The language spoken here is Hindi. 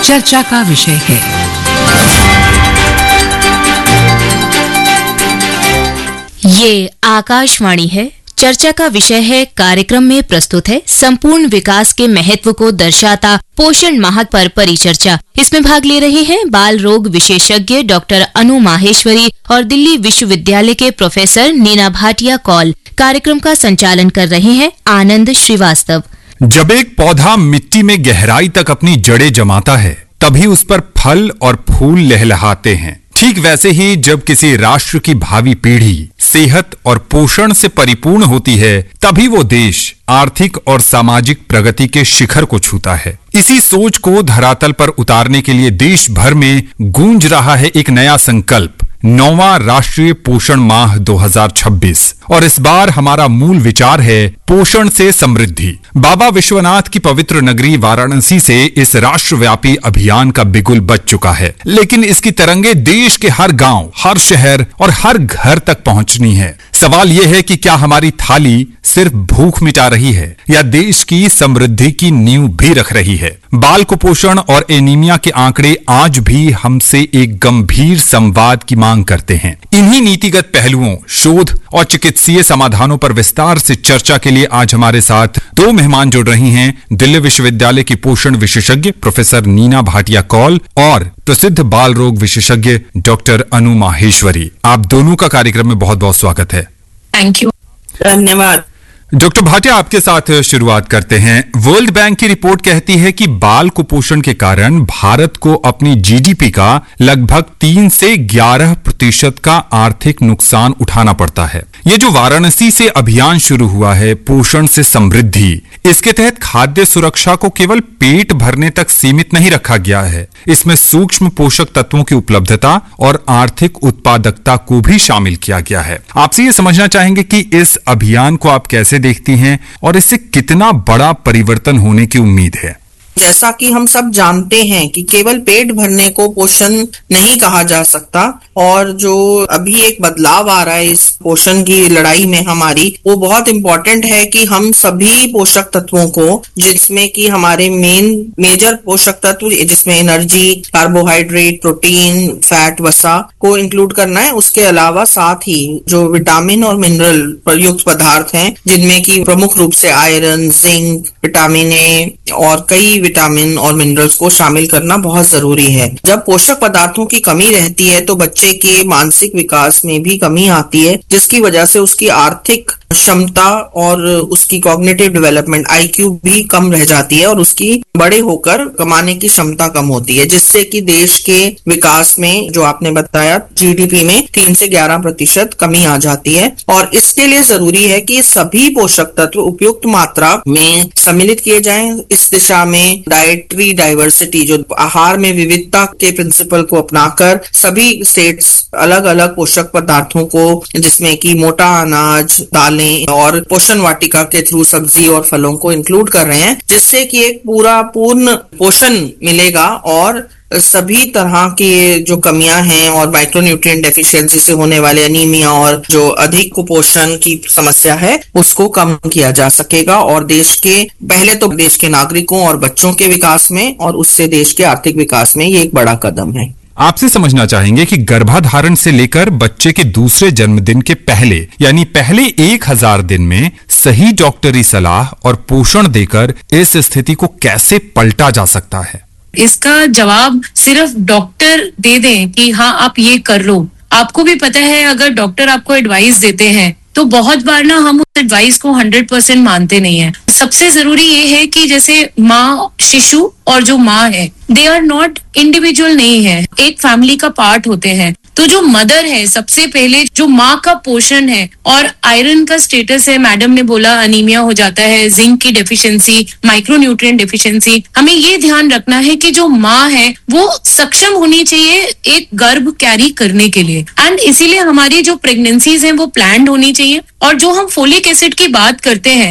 चर्चा का विषय है। ये आकाशवाणी है। चर्चा का विषय है कार्यक्रम में प्रस्तुत है संपूर्ण विकास के महत्व को दर्शाता पोषण माह पर परिचर्चा। इसमें भाग ले रहे हैं बाल रोग विशेषज्ञ डॉक्टर अनु माहेश्वरी और दिल्ली विश्वविद्यालय के प्रोफेसर नीना भाटिया कौल। कार्यक्रम का संचालन कर रहे हैं आनंद श्रीवास्तव। जब एक पौधा मिट्टी में गहराई तक अपनी जड़ें जमाता है, तभी उस पर फल और फूल लहलहाते हैं। ठीक वैसे ही जब किसी राष्ट्र की भावी पीढ़ी सेहत और पोषण से परिपूर्ण होती है, तभी वो देश आर्थिक और सामाजिक प्रगति के शिखर को छूता है। इसी सोच को धरातल पर उतारने के लिए देश भर में गूंज रहा है एक नया संकल्प, 9वां राष्ट्रीय पोषण माह 2026। और इस बार हमारा मूल विचार है पोषण से समृद्धि। बाबा विश्वनाथ की पवित्र नगरी वाराणसी से इस राष्ट्रव्यापी अभियान का बिगुल बज चुका है, लेकिन इसकी तरंगे देश के हर गांव, हर शहर और हर घर तक पहुंचनी है। सवाल यह है कि क्या हमारी थाली सिर्फ भूख मिटा रही है या देश की समृद्धि की नींव भी रख रही है। बाल कुपोषण और एनीमिया के आंकड़े आज भी हमसे एक गंभीर संवाद की मांग करते हैं। इन्हीं नीतिगत पहलुओं, शोध और चिकित्सीय समाधानों पर विस्तार से चर्चा के लिए आज हमारे साथ दो मेहमान जुड़ रही हैं, दिल्ली विश्वविद्यालय की पोषण विशेषज्ञ प्रोफेसर नीना भाटिया कौल और प्रसिद्ध बाल रोग विशेषज्ञ डॉक्टर अनु माहेश्वरी। आप दोनों का कार्यक्रम में बहुत बहुत स्वागत है। Thank you. धन्यवाद। डॉक्टर भाटिया, आपके साथ शुरुआत करते हैं। वर्ल्ड बैंक की रिपोर्ट कहती है कि बाल कुपोषण के कारण भारत को अपनी जीडीपी का लगभग 3 से 11% का आर्थिक नुकसान उठाना पड़ता है। ये जो वाराणसी से अभियान शुरू हुआ है, पोषण से समृद्धि, इसके तहत खाद्य सुरक्षा को केवल पेट भरने तक सीमित नहीं रखा गया है। इसमें सूक्ष्म पोषक तत्वों की उपलब्धता और आर्थिक उत्पादकता को भी शामिल किया गया है। आपसे ये समझना चाहेंगे कि इस अभियान को आप कैसे देखती हैं और इससे कितना बड़ा परिवर्तन होने की उम्मीद है। जैसा कि हम सब जानते हैं कि केवल पेट भरने को पोषण नहीं कहा जा सकता, और जो अभी एक बदलाव आ रहा है इस पोषण की लड़ाई में हमारी, वो बहुत इम्पोर्टेंट है कि हम सभी पोषक तत्वों को, जिसमें कि हमारे मेजर पोषक तत्व जिसमें एनर्जी, कार्बोहाइड्रेट, प्रोटीन, फैट, वसा को इंक्लूड करना है। उसके अलावा साथ ही जो विटामिन और मिनरल प्रयुक्त पदार्थ हैं, जिनमें कि प्रमुख रूप से आयरन, जिंक, विटामिन ए और कई विटामिन और मिनरल्स को शामिल करना बहुत जरूरी है। जब पोषक पदार्थों की कमी रहती है तो बच्चे के मानसिक विकास में भी कमी आती है, जिसकी वजह से उसकी आर्थिक क्षमता और उसकी कॉग्निटिव डेवलपमेंट IQ भी कम रह जाती है और उसकी बड़े होकर कमाने की क्षमता कम होती है, जिससे कि देश के विकास में, जो आपने बताया, जीडीपी में 3 से 11% कमी आ जाती है। और इसके लिए जरूरी है कि सभी पोषक तत्व उपयुक्त मात्रा में सम्मिलित किए जाएं। इस दिशा में डाइटरी डाइवर्सिटी, जो आहार में विविधता के प्रिंसिपल को अपनाकर सभी स्टेट्स अलग अलग पोषक पदार्थों को, जिसमें कि मोटा अनाज, दालें और पोषण वाटिका के थ्रू सब्जी और फलों को इंक्लूड कर रहे हैं, जिससे कि एक पूर्ण पोषण मिलेगा और सभी तरह की जो कमियां हैं और माइक्रोन्यूट्रिएंट डेफिशिएंसी से होने वाले एनीमिया और जो अधिक कुपोषण की समस्या है, उसको कम किया जा सकेगा। और पहले तो देश के नागरिकों और बच्चों के विकास में और उससे देश के आर्थिक विकास में ये एक बड़ा कदम है। आपसे समझना चाहेंगे कि गर्भाधारण से लेकर बच्चे के दूसरे जन्मदिन के पहले, यानी पहले 1000 दिन में सही डॉक्टरी सलाह और पोषण देकर इस स्थिति को कैसे पलटा जा सकता है। इसका जवाब सिर्फ डॉक्टर दे दें कि हाँ आप ये कर लो। आपको भी पता है, अगर डॉक्टर आपको एडवाइस देते हैं तो बहुत बार ना हम उस एडवाइस को 100% मानते नहीं है। सबसे जरूरी ये है कि जैसे माँ, शिशु और जो माँ है, दे आर नॉट इंडिविजुअल नहीं है, एक फैमिली का पार्ट होते हैं। तो जो मदर है, सबसे पहले जो माँ का पोषण है और आयरन का स्टेटस है, मैडम ने बोला अनीमिया हो जाता है, जिंक की डेफिशिएंसी, माइक्रोन्यूट्रिएंट डेफिशिएंसी, हमें ये ध्यान रखना है कि जो माँ है वो सक्षम होनी चाहिए एक गर्भ कैरी करने के लिए। एंड इसीलिए हमारी जो प्रेगनेंसीज हैं वो प्लान्ड होनी चाहिए। और जो हम फोलिक एसिड की बात करते हैं,